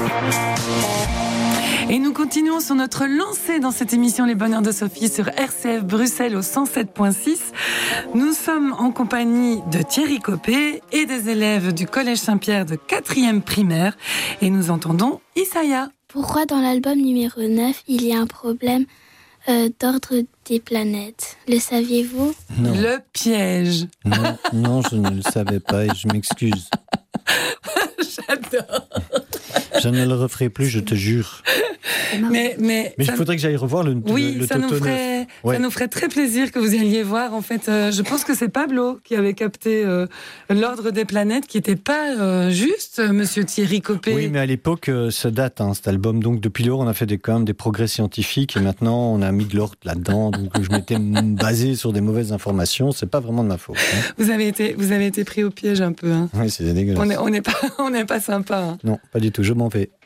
Et nous continuons sur notre lancée dans cette émission Les Bonheurs de Sophie sur RCF Bruxelles au 107.6. Nous sommes en compagnie de Thierry Copé et des élèves du Collège Saint-Pierre de 4e primaire et nous entendons Isaya. Pourquoi dans l'album numéro 9, il y a un problème d'ordre des planètes? Le saviez-vous? Non. Le piège. Non, je ne le savais pas et je m'excuse. J'adore. Je ne le referai plus, je te jure. Mais il faudrait que j'aille revoir le ça nous Toto 9. Ouais. Ça nous ferait très plaisir que vous alliez voir. En fait, je pense que c'est Pablo qui avait capté l'ordre des planètes, qui n'était pas juste, monsieur Thierry Copé. Oui, mais à l'époque, ça date, cet album. Donc, depuis lors, on a fait quand même des progrès scientifiques et maintenant, on a mis de l'ordre là-dedans. Donc, je m'étais basé sur des mauvaises informations. C'est pas vraiment de ma faute. Hein. Vous avez été pris au piège un peu. Hein. Oui, c'est dégueulasse. On n'est pas sympa. Hein. Non, pas du tout. Je m'en vais.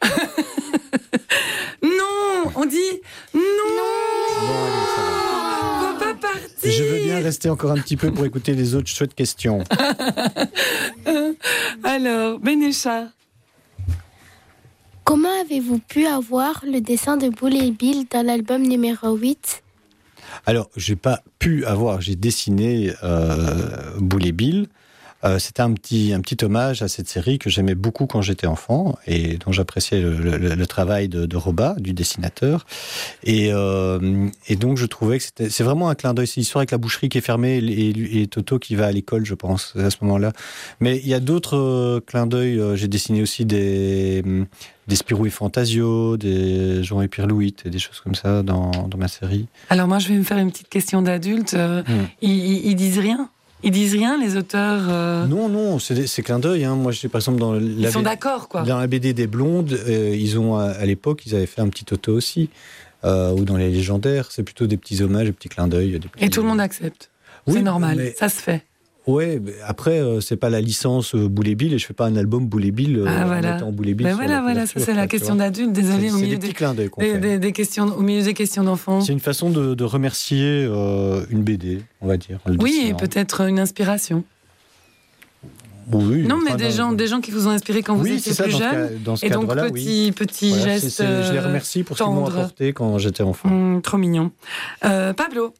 Non, on dit non. Bon, allez, ça va. Faut pas partir. Je veux bien rester encore un petit peu pour écouter les autres chouettes questions. Alors, Bénécha. Comment avez-vous pu avoir le dessin de Boule et Bill dans l'album numéro 8? Alors, j'ai pas pu avoir, j'ai dessiné Boule et Bill. C'était un petit hommage à cette série que j'aimais beaucoup quand j'étais enfant et dont j'appréciais le travail de Roba, du dessinateur. Et donc je trouvais que c'est vraiment un clin d'œil. C'est l'histoire avec la boucherie qui est fermée et Toto qui va à l'école, je pense, à ce moment-là. Mais il y a d'autres clins d'œil. J'ai dessiné aussi des Spirou et Fantasio, des Jean et Pierre Louis et des choses comme ça dans ma série. Alors moi, je vais me faire une petite question d'adulte. Ils disent rien? Ils disent rien, les auteurs Non, c'est clin d'œil. Hein. Moi, par exemple, ils sont d'accord, quoi. Dans la BD des Blondes, ils ont, à l'époque, ils avaient fait un petit Toto aussi. Ou dans les Légendaires, c'est plutôt des petits hommages, des petits clins d'œil. Et tout le monde accepte. Oui, c'est normal, ça se fait. Ouais, après, c'est pas la licence Boule et Bill, et je fais pas un album Boule et Bill en mettant Boule et Bill. Ben voilà, ça c'est la question d'adulte. Désolé, au milieu des petits clins d'œil des questions, au milieu des questions d'enfants. C'est une façon de remercier une BD, on va dire. Oui, et peut-être une inspiration. Oui, non, mais des gens qui vous ont inspiré quand vous étiez plus jeune. Dans ce et donc, cadre-là, petit voilà, geste. Je les remercie pour ce qu'ils m'ont apporté quand j'étais enfant. Trop mignon. Pablo.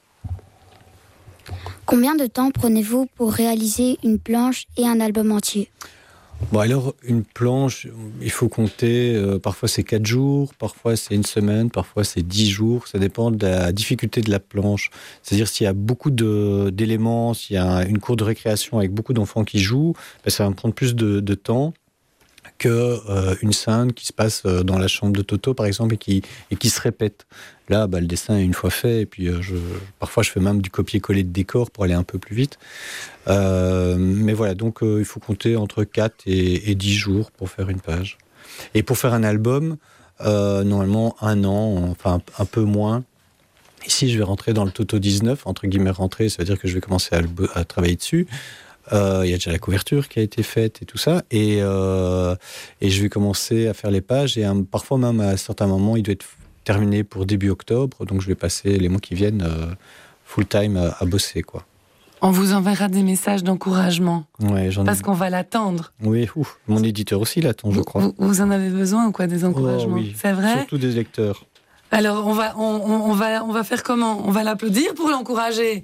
Combien de temps prenez-vous pour réaliser une planche et un album entier? Bon, alors, une planche, il faut compter, parfois c'est 4 jours, parfois c'est 1 semaine, parfois c'est 10 jours, ça dépend de la difficulté de la planche. C'est-à-dire, s'il y a beaucoup d'éléments, s'il y a une cour de récréation avec beaucoup d'enfants qui jouent, ben, ça va me prendre plus de temps qu'une scène qui se passe dans la chambre de Toto, par exemple, et qui se répète. Là, le dessin est une fois fait, et puis parfois je fais même du copier-coller de décor pour aller un peu plus vite. Mais voilà, donc il faut compter entre 4 et 10 jours pour faire une page. Et pour faire un album, normalement 1 an, enfin un peu moins. Ici, je vais rentrer dans le Toto 19, entre guillemets rentrer, ça veut dire que je vais commencer à travailler dessus. Il y a déjà la couverture qui a été faite et tout ça, et je vais commencer à faire les pages, et parfois même à certains moments, il doit être terminé pour début octobre, donc je vais passer les mois qui viennent full time à bosser, quoi. On vous enverra des messages d'encouragement. Ouais, parce qu'on va l'attendre. Oui, mon éditeur aussi l'attend, je crois. Vous en avez besoin ou quoi, des encouragements? Oui. C'est vrai? Surtout des lecteurs. Alors, on va faire comment? On va l'applaudir pour l'encourager.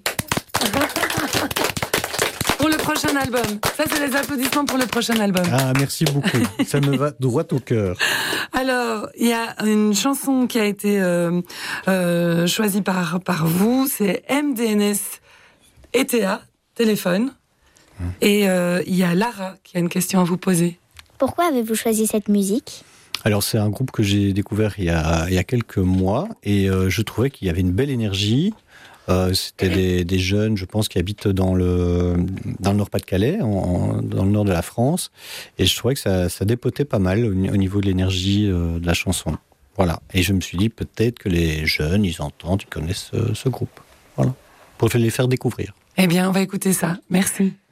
Pour le prochain album. Ça, c'est les applaudissements pour le prochain album. Ah, merci beaucoup. Ça me va droit au cœur. Alors, il y a une chanson qui a été choisie par vous. C'est MDNS ETA, téléphone. Et il y a Lara qui a une question à vous poser. Pourquoi avez-vous choisi cette musique ? Alors, c'est un groupe que j'ai découvert il y a quelques mois. Et je trouvais qu'il y avait une belle énergie. C'était des jeunes, je pense, qui habitent dans le Nord-Pas-de-Calais, dans le nord de la France. Et je trouvais que ça dépotait pas mal au niveau de l'énergie de la chanson. Voilà. Et je me suis dit, peut-être que les jeunes, ils entendent, ils connaissent ce groupe. Voilà. Pour les faire découvrir. Eh bien, on va écouter ça. Merci.